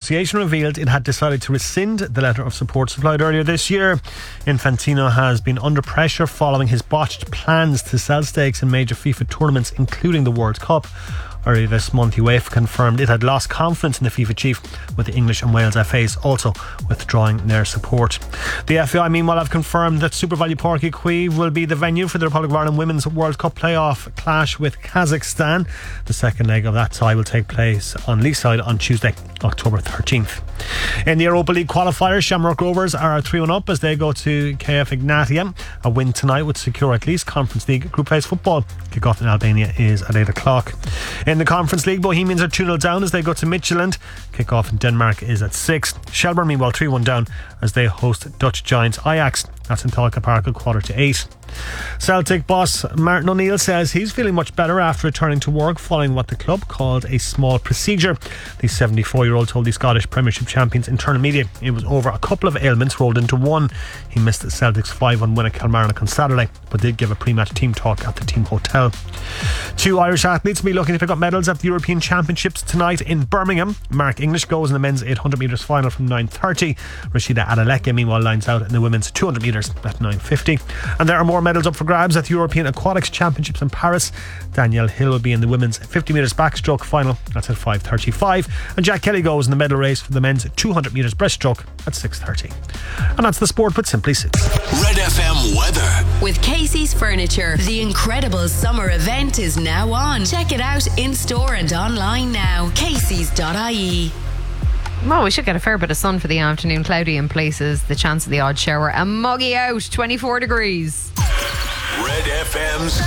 Association revealed it had decided to rescind the letter of support supplied earlier this year. Infantino has been under pressure following his botched plans to sell stakes in major FIFA tournaments, including the World Cup. Earlier this month, UEFA confirmed it had lost confidence in the FIFA chief, with the English and Wales FAs also withdrawing their support. The FAI, meanwhile, have confirmed that SuperValu Páirc Uí Chaoimh will be the venue for the Republic of Ireland Women's World Cup playoff clash with Kazakhstan. The second leg of that tie will take place on Leeside on Tuesday, October 13th. In the Europa League qualifiers, Shamrock Rovers are 3-1 up as they go to KF Ignatia. A win tonight would secure at least Conference League group phase football. Kick-off in Albania is at 8 o'clock. In the Conference League, Bohemians are 2-0 down as they go to Midtjylland. Kick-off in Denmark is at 6. Shelbourne, meanwhile, 3-1 down as they host Dutch giants Ajax. That's in Tolka Park at 7:45. Celtic boss Martin O'Neill says he's feeling much better after returning to work following what the club called a small procedure. The 74-year-old told the Scottish Premiership champions internal media it was over a couple of ailments rolled into one. He missed Celtic's 5-1 win at Kilmarnock on Saturday, but did give a pre-match team talk at the team hotel. 2 Irish athletes will be looking to pick up medals at the European Championships tonight in Birmingham. Mark English goes in the men's 800 metres final from 9:30. Rashida Adaleke meanwhile lines out in the women's 200 metres at 9:50. And there are more medals up for grabs at the European Aquatics Championships in Paris. Danielle Hill will be in the women's 50 metres backstroke final. That's at 5:35. And Jack Kelly goes in the medal race for the men's 200 metres breaststroke at 6:30. And that's the sport with Simply Sue. Red FM weather. With Casey's Furniture, the incredible summer event is now on. Check it out in store and online now. Casey's.ie. Well, we should get a fair bit of sun for the afternoon. Cloudy in places, the chance of the odd shower, and muggy out, 24 degrees. Red FM's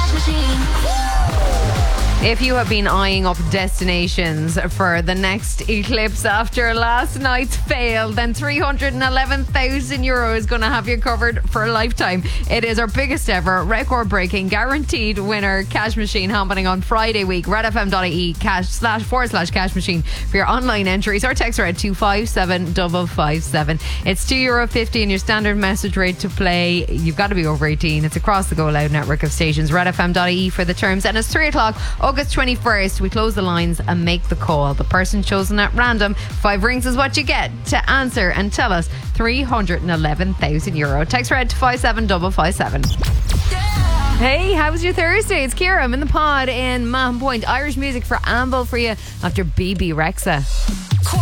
If you have been eyeing up destinations for the next eclipse after last night's fail, then €311,000 is going to have you covered for a lifetime. It is our biggest ever, record-breaking, guaranteed winner cash machine happening on Friday week. redfm.ie /cash machine for your online entries, or text red 257557. It's €2.50 and your standard message rate to play. You've got to be over 18. It's across the Go Loud network of stations. redfm.ie for the terms. And it's 3 o'clock. August 21st, we close the lines and make the call. The person chosen at random, 5 rings is what you get to answer and tell us €311,000. Text red to 57557. Hey, how was your Thursday? It's Ciara. I'm in the pod in Mahon Point. Irish music for Anvil for you after BB Rexa.